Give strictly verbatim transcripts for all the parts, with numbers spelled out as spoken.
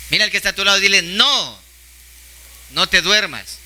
Mira al que está a tu lado y dile, no, no te duermas.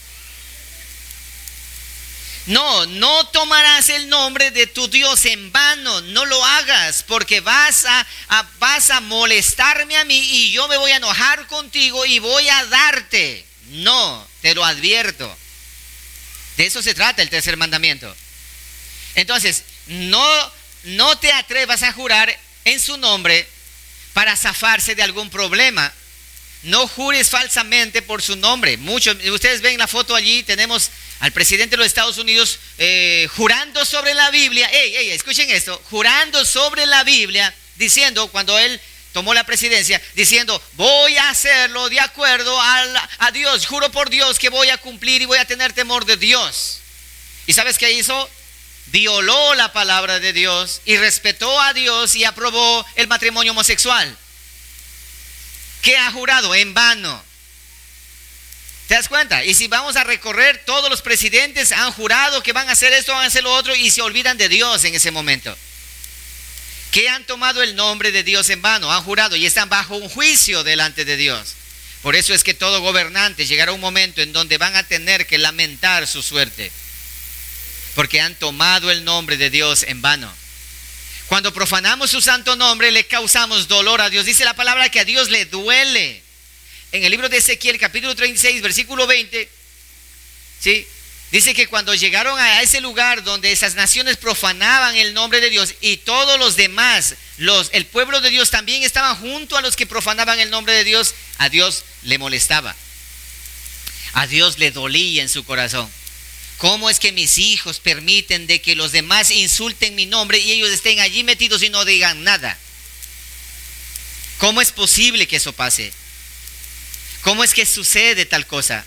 No, no tomarás el nombre de tu Dios en vano, no lo hagas, porque vas a, a, vas a molestarme a mí y yo me voy a enojar contigo y voy a darte. No, te lo advierto. De eso se trata el tercer mandamiento. Entonces, no, no te atrevas a jurar en su nombre para zafarse de algún problema. No jures falsamente por su nombre. Muchos, ustedes ven la foto allí, tenemos al presidente de los Estados Unidos eh, jurando sobre la Biblia. Ey, ey, escuchen esto, jurando sobre la Biblia, diciendo, cuando él tomó la presidencia, diciendo, voy a hacerlo de acuerdo a, a Dios, juro por Dios que voy a cumplir y voy a tener temor de Dios. ¿Y sabes qué hizo? Violó la palabra de Dios y respetó a Dios y aprobó el matrimonio homosexual. ¿Qué ha jurado? En vano. ¿Te das cuenta? Y si vamos a recorrer, todos los presidentes han jurado que van a hacer esto, van a hacer lo otro y se olvidan de Dios en ese momento. Que han tomado el nombre de Dios en vano, han jurado y están bajo un juicio delante de Dios. Por eso es que todo gobernante llegará un momento en donde van a tener que lamentar su suerte, porque han tomado el nombre de Dios en vano. Cuando profanamos su santo nombre, le causamos dolor a Dios. Dice la palabra que a Dios le duele. En el libro de Ezequiel, capítulo treinta y seis, versículo veinte, ¿sí? Dice que cuando llegaron a ese lugar donde esas naciones profanaban el nombre de Dios y todos los demás, los, el pueblo de Dios también estaban junto a los que profanaban el nombre de Dios, a Dios le molestaba. A Dios le dolía en su corazón. ¿Cómo es que mis hijos permiten de que los demás insulten mi nombre y ellos estén allí metidos y no digan nada? ¿Cómo es posible que eso pase? ¿Cómo es que sucede tal cosa?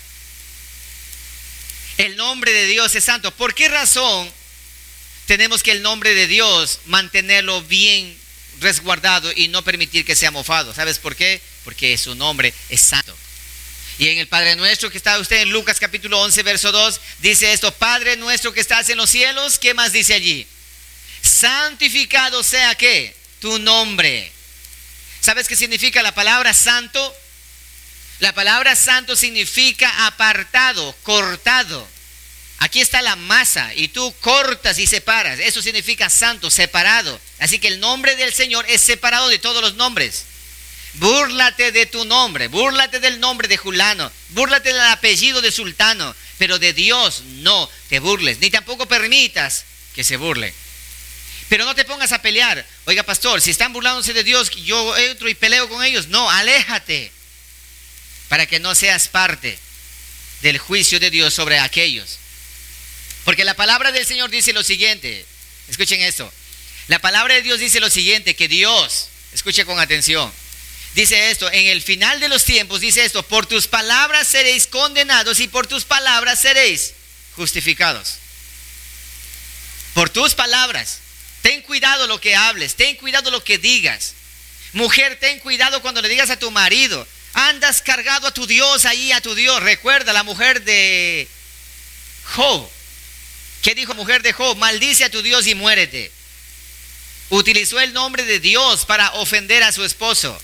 El nombre de Dios es santo. ¿Por qué razón tenemos que el nombre de Dios mantenerlo bien resguardado y no permitir que sea mofado? ¿Sabes por qué? Porque su nombre es santo. Y en el Padre Nuestro que está usted en Lucas capítulo once verso dos, dice esto: Padre nuestro que estás en los cielos. ¿Qué más dice allí? Santificado sea ¿qué? Tu nombre. ¿Sabes qué significa la palabra santo? La palabra santo significa apartado, cortado. Aquí está la masa y tú cortas y separas. Eso significa santo, separado. Así que el nombre del Señor es separado de todos los nombres. Búrlate de tu nombre, búrlate del nombre de Julano, búrlate del apellido de Sultano, pero de Dios no te burles, ni tampoco permitas que se burle. Pero no te pongas a pelear. Oiga, pastor, si están burlándose de Dios, yo entro y peleo con ellos. No, aléjate, para que no seas parte del juicio de Dios sobre aquellos. Porque la palabra del Señor dice lo siguiente, escuchen esto. La palabra de Dios dice lo siguiente, que Dios, escuche con atención, dice esto, en el final de los tiempos dice esto: por tus palabras seréis condenados y por tus palabras seréis justificados. Por tus palabras. Ten cuidado lo que hables, ten cuidado lo que digas. Mujer, ten cuidado cuando le digas a tu marido: andas cargado a tu Dios ahí, a tu Dios. Recuerda la mujer de Job. ¿Qué dijo mujer de Job? Maldice a tu Dios y muérete. Utilizó el nombre de Dios para ofender a su esposo.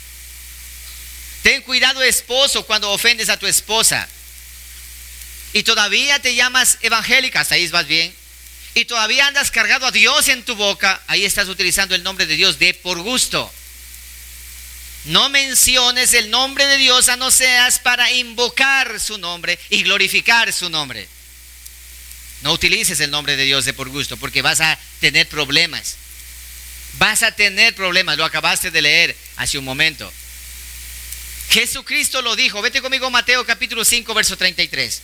Ten cuidado, esposo, cuando ofendes a tu esposa. Y todavía te llamas evangélica, hasta ahí vas bien. Y todavía andas cargado a Dios en tu boca, ahí estás utilizando el nombre de Dios de por gusto. No menciones el nombre de Dios a no seas para invocar su nombre y glorificar su nombre. No utilices el nombre de Dios de por gusto, porque vas a tener problemas. Vas a tener problemas, lo acabaste de leer hace un momento. Jesucristo lo dijo. Vete conmigo a Mateo capítulo cinco, verso treinta y tres.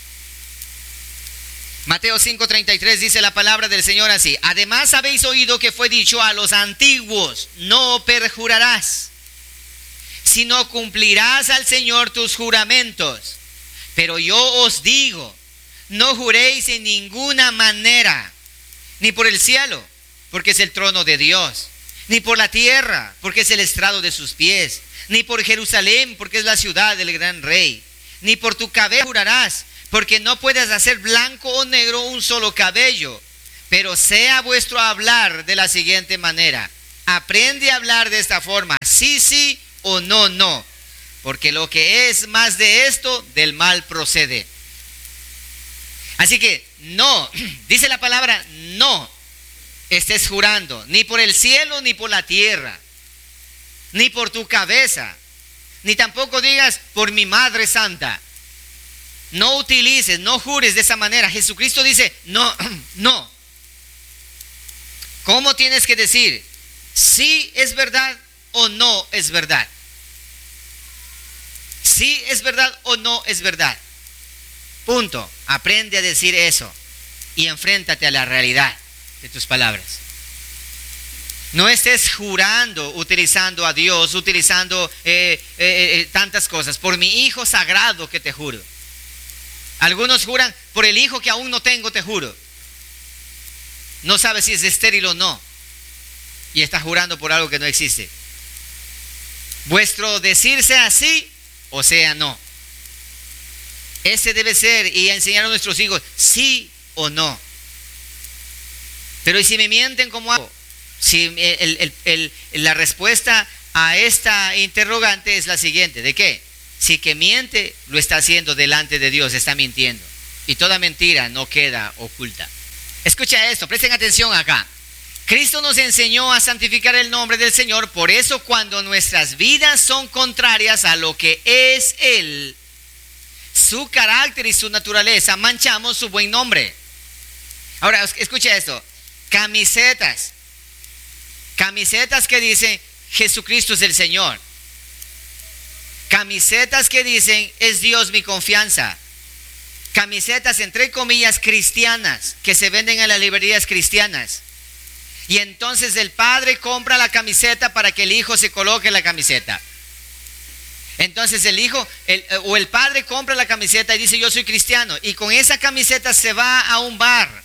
Mateo cinco, treinta y tres dice la palabra del Señor así: además habéis oído que fue dicho a los antiguos: no perjurarás, sino cumplirás al Señor tus juramentos. Pero yo os digo, no juréis en ninguna manera, ni por el cielo, porque es el trono de Dios, ni por la tierra, porque es el estrado de sus pies, ni por Jerusalén, porque es la ciudad del gran rey, ni por tu cabello jurarás, porque no puedes hacer blanco o negro un solo cabello. Pero sea vuestro hablar de la siguiente manera: aprende a hablar de esta forma, sí, sí, o no, no. porque lo que es más de esto, del mal procede. Así que no, dice la palabra, no estés jurando, ni por el cielo, ni por la tierra, ni por tu cabeza, ni tampoco digas por mi Madre Santa. No utilices, no jures de esa manera. Jesucristo dice, no, no. ¿Cómo tienes que decir? ¿Sí es verdad o no es verdad? ¿Sí es verdad o no es verdad? Punto. Aprende a decir eso y enfréntate a la realidad de tus palabras. No estés jurando, utilizando a Dios, utilizando eh, eh, eh, tantas cosas. Por mi hijo sagrado que te juro. Algunos juran, por el hijo que aún no tengo te juro. No sabes si es estéril o no. Y está jurando por algo que no existe. Vuestro decir sea sí o sea no. Ese debe ser, y enseñar a nuestros hijos, sí o no. Pero ¿y si me mienten, cómo hago? Si el, el, el, la respuesta a esta interrogante es la siguiente: ¿de qué? Si que miente, lo está haciendo delante de Dios, está mintiendo. Y toda mentira no queda oculta. Escucha esto, presten atención acá. Cristo nos enseñó a santificar el nombre del Señor. Por eso, cuando nuestras vidas son contrarias a lo que es Él, su carácter y su naturaleza, manchamos su buen nombre. Ahora, escucha esto. Camisetas. Camisetas que dicen Jesucristo es el Señor. Camisetas que dicen es Dios mi confianza. Camisetas entre comillas cristianas que se venden en las librerías cristianas. Y entonces el padre compra la camiseta para que el hijo se coloque la camiseta. Entonces el hijo el, o el padre compra la camiseta y dice yo soy cristiano. Y con esa camiseta se va a un bar.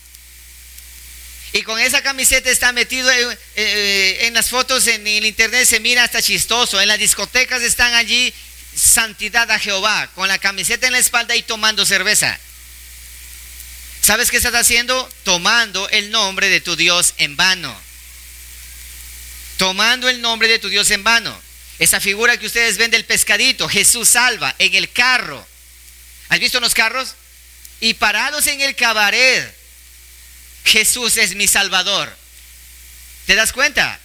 Y con esa camiseta está metido en, eh, en las fotos en el internet, se mira hasta chistoso. En las discotecas están allí, santidad a Jehová, con la camiseta en la espalda y tomando cerveza. ¿Sabes qué estás haciendo? Tomando el nombre de tu Dios en vano. Tomando el nombre de tu Dios en vano. Esa figura que ustedes ven del pescadito, Jesús salva, en el carro. ¿Has visto los carros? Y parados en el cabaret, Jesús es mi Salvador. ¿Te das cuenta?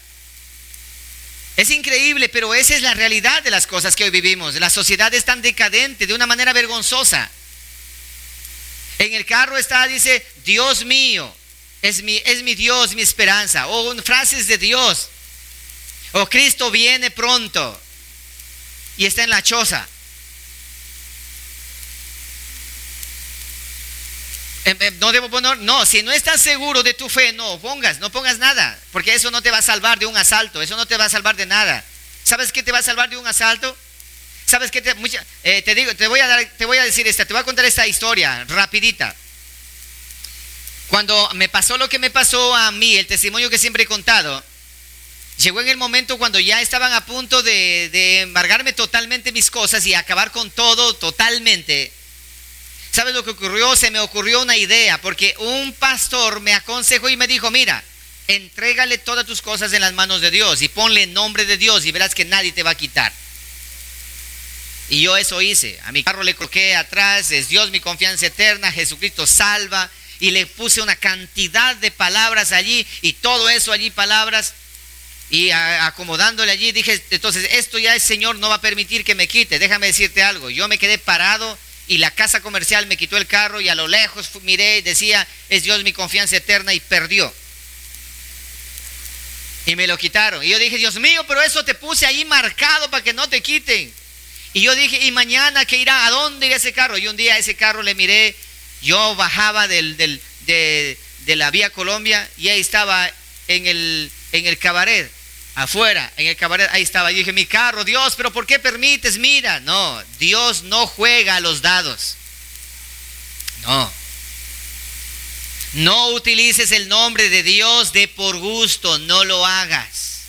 Es increíble, pero esa es la realidad de las cosas que hoy vivimos. La sociedad es tan decadente, de una manera vergonzosa. En el carro está, dice, Dios mío, es mi, es mi Dios, mi esperanza. O frases de Dios. O Cristo viene pronto. Y está en la choza. No debo poner, no, si no estás seguro de tu fe, no pongas, no pongas nada, porque eso no te va a salvar de un asalto, eso no te va a salvar de nada. ¿Sabes qué te va a salvar de un asalto? ¿Sabes qué te, mucha, eh, te digo, te voy a dar, te voy a decir esta, te voy a contar esta historia rapidita. Cuando me pasó lo que me pasó a mí, el testimonio que siempre he contado, llegó en el momento cuando ya estaban a punto de, de embargarme totalmente mis cosas y acabar con todo totalmente. ¿Sabes lo que ocurrió? Se me ocurrió una idea, porque un pastor me aconsejó y me dijo, mira, entrégale todas tus cosas en las manos de Dios y ponle el nombre de Dios y verás que nadie te va a quitar. Y yo eso hice. A mi carro le coloqué atrás, es Dios mi confianza eterna, Jesucristo salva, y le puse una cantidad de palabras allí y todo eso allí, palabras, y a, acomodándole allí dije, entonces esto ya el Señor no va a permitir que me quite. Déjame decirte algo, yo me quedé parado y la casa comercial me quitó el carro y a lo lejos miré y decía, es Dios mi confianza eterna, y perdió. Y me lo quitaron. Y yo dije, Dios mío, pero eso te puse ahí marcado para que no te quiten. Y yo dije, ¿y mañana qué irá? ¿A dónde irá ese carro? Y un día ese carro le miré, yo bajaba del, del, de, de la vía Colombia y ahí estaba en el, en el cabaret. Afuera, en el cabaret, ahí estaba. Yo dije, mi carro, Dios, pero ¿por qué permites? Mira, no, Dios no juega a los dados. No. No utilices el nombre de Dios de por gusto, no lo hagas.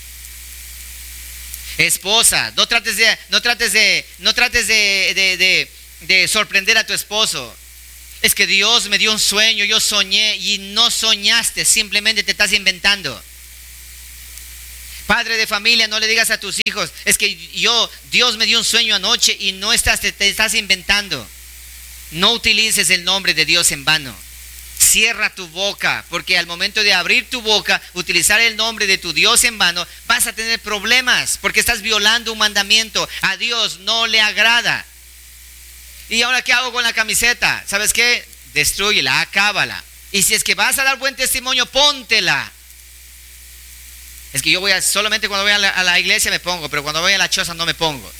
Esposa, no trates de, no trates de, no trates de, de, de, de sorprender a tu esposo. Es que Dios me dio un sueño, yo soñé, y no soñaste, simplemente te estás inventando. Padre de familia, no le digas a tus hijos, es que yo, Dios me dio un sueño anoche y no estás, te, te estás inventando. No utilices el nombre de Dios en vano. Cierra tu boca, porque al momento de abrir tu boca, utilizar el nombre de tu Dios en vano, vas a tener problemas, porque estás violando un mandamiento. A Dios no le agrada. ¿Y ahora qué hago con la camiseta? ¿Sabes qué? Destrúyela, acábala. Y si es que vas a dar buen testimonio, póntela. Es que yo voy a, solamente cuando voy a la, a la iglesia me pongo, pero cuando voy a la choza no me pongo.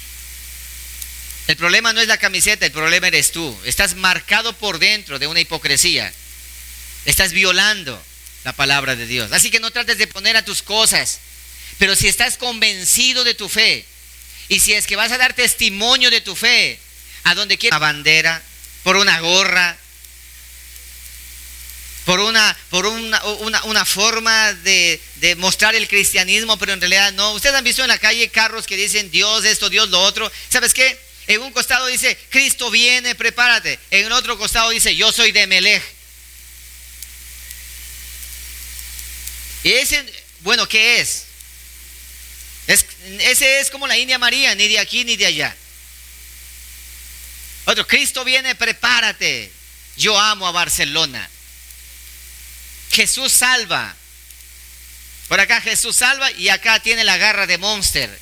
El problema no es la camiseta, el problema eres tú. Estás marcado por dentro de una hipocresía. Estás violando la palabra de Dios. Así que no trates de poner a tus cosas. Pero si estás convencido de tu fe, y si es que vas a dar testimonio de tu fe, a donde quieras, una bandera, por una gorra, por una, por una, una, una forma de, de mostrar el cristianismo, pero en realidad no. Ustedes han visto en la calle carros que dicen Dios esto, Dios lo otro. ¿Sabes qué? En un costado dice, Cristo viene, prepárate. En el otro costado dice, yo soy de Melech. Y ese, bueno, ¿qué es? es? Ese es como la India María, ni de aquí ni de allá. Otro, Cristo viene, prepárate. Yo amo a Barcelona. Jesús salva. Por acá Jesús salva y acá tiene la garra de Monster.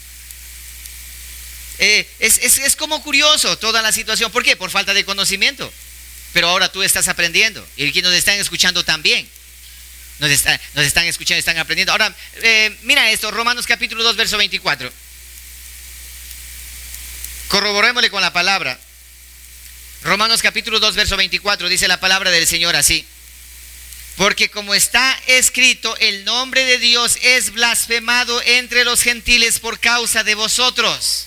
Eh, es, es, es como curioso toda la situación. ¿Por qué? Por falta de conocimiento. Pero ahora tú estás aprendiendo. Y quienes nos están escuchando también. Nos, está, nos están escuchando, están aprendiendo. Ahora, eh, mira esto, Romanos capítulo dos, verso veinticuatro. Corroborémosle con la palabra. Romanos capítulo dos, verso veinticuatro, dice la palabra del Señor así. Porque como está escrito, el nombre de Dios es blasfemado entre los gentiles por causa de vosotros.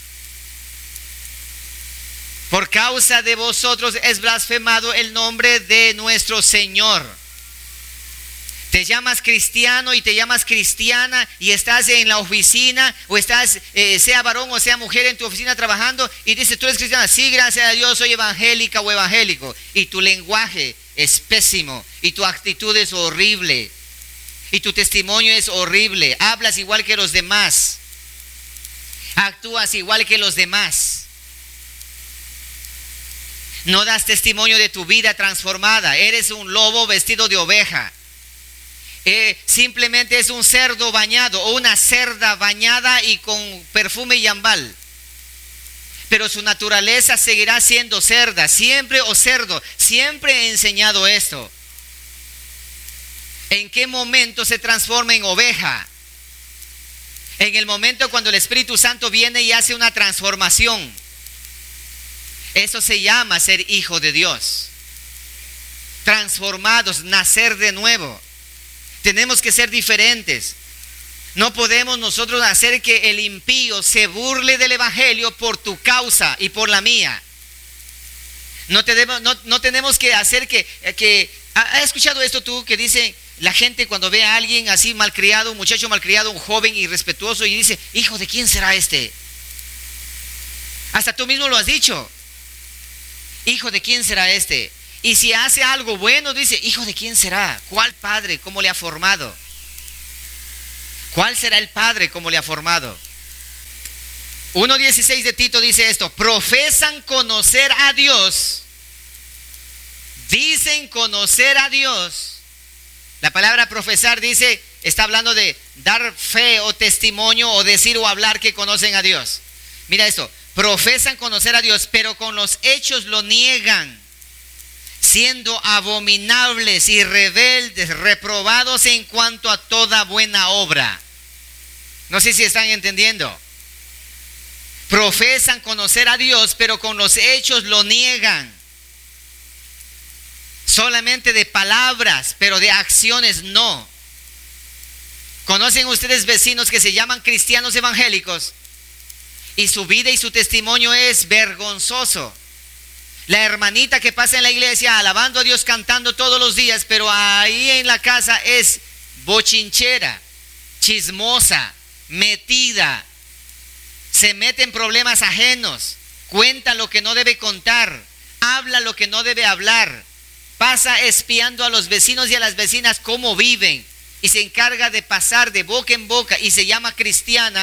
Por causa de vosotros es blasfemado el nombre de nuestro Señor. Te llamas cristiano y te llamas cristiana y estás en la oficina o estás, eh, sea varón o sea mujer, en tu oficina trabajando y dices, tú eres cristiana. Sí, gracias a Dios, soy evangélica o evangélico. Y tu lenguaje es pésimo y tu actitud es horrible y tu testimonio es horrible. Hablas igual que los demás. Actúas igual que los demás. No das testimonio de tu vida transformada. Eres un lobo vestido de oveja. Eh, simplemente es un cerdo bañado o una cerda bañada y con perfume y ambal. Pero su naturaleza seguirá siendo cerda, siempre o cerdo. Siempre he enseñado esto. ¿En qué momento se transforma en oveja? En el momento cuando el Espíritu Santo viene y hace una transformación. Eso se llama ser hijo de Dios. Transformados, nacer de nuevo. Tenemos que ser diferentes. No podemos nosotros hacer que el impío se burle del evangelio por tu causa y por la mía. No tenemos, no, no tenemos que hacer que, que... ¿Has escuchado esto tú? Que dice la gente cuando ve a alguien así malcriado, un muchacho malcriado, un joven irrespetuoso, y dice, hijo de quién será este. Hasta tú mismo lo has dicho. Hijo de quién será este. Y si hace algo bueno, dice, hijo de quién será. ¿Cuál padre? ¿Cómo le ha formado? ¿Cuál será el padre? ¿Cómo le ha formado? uno dieciséis de Tito dice esto: profesan conocer a Dios. Dicen conocer a Dios. La palabra profesar dice, está hablando de dar fe o testimonio o decir o hablar que conocen a Dios. Mira esto, profesan conocer a Dios, pero con los hechos lo niegan, siendo abominables y rebeldes, reprobados en cuanto a toda buena obra. No sé si están entendiendo. Profesan conocer a Dios, pero con los hechos lo niegan. Solamente de palabras, pero de acciones no. ¿Conocen ustedes vecinos que se llaman cristianos evangélicos? Y su vida y su testimonio es vergonzoso. La hermanita que pasa en la iglesia alabando a Dios, cantando todos los días, pero ahí en la casa es bochinchera, chismosa, metida, se mete en problemas ajenos, cuenta lo que no debe contar, habla lo que no debe hablar, pasa espiando a los vecinos y a las vecinas cómo viven, y se encarga de pasar de boca en boca y se llama cristiana,